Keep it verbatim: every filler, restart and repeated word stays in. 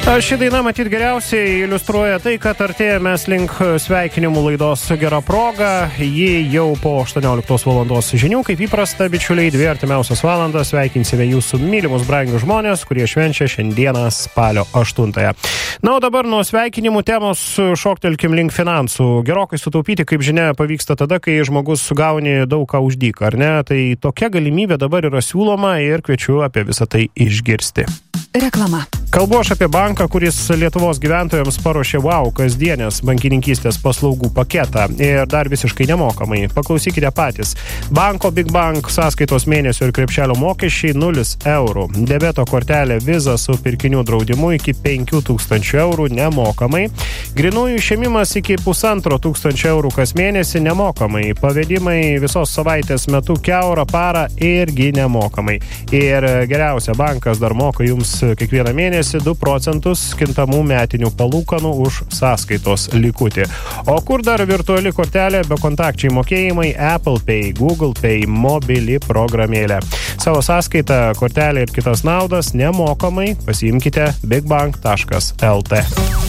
Ši daina matyt geriausiai iliustruoja tai, kad artėjame link sveikinimų laidos Gera proga. Ji jau po aštuonioliktos valandos žinių, kaip įprasta, bičiuliai, dvi artimiausias valandas sveikinsime jūsų mylimus brangius žmonės, kurie švenčia šiandieną spalio aštuntąją. Na, o dabar nuo sveikinimų temos šoktelkim link finansų. Gerokai sutaupyti, kaip žinia, pavyksta tada, kai žmogus sugauni daug ką už dyką, ar ne? Tai tokia galimybė dabar yra siūloma ir kviečiu apie visą tai išgirsti. Reklama. Kalbu aš apie banką, kuris Lietuvos gyventojams paruošė wow kasdienės bankininkystės paslaugų paketą ir dar visiškai nemokamai. Paklausykite patys. Banko Big Bank sąskaitos mėnesio ir krepšelio mokesčiai nulis eurų. Debeto kortelė Visa su pirkinių draudimu iki penkių tūkstančių eurų nemokamai. Grinųjų išėmimas iki pusantro tūkstančio eurų kas mėnesį nemokamai. Pavedimai visos savaitės metu kiaurą parą irgi nemokamai. Ir geriausia, bankas dar moka jums kiekvieną mėnesį du procentus kintamų metinių palūkanų už sąskaitos likutį. O kur dar virtuali kortelė, bekontakčiai mokėjimai, Apple Pay, Google Pay, mobili programėlė. Savo sąskaitą, kortelę ir kitas naudas nemokamai pasiimkite bigbank taškas lt.